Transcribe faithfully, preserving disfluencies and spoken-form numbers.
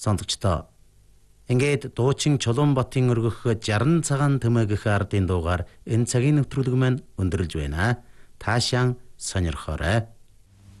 Сонсогчдоо ингээд дуучин Чулуунбатын өргөх жаргал цагаан тэмээгэх ардын дуугаар энэ цагийн нэвтрүүлэг маань өндөрлж байна. Таашаан сонирхоорой.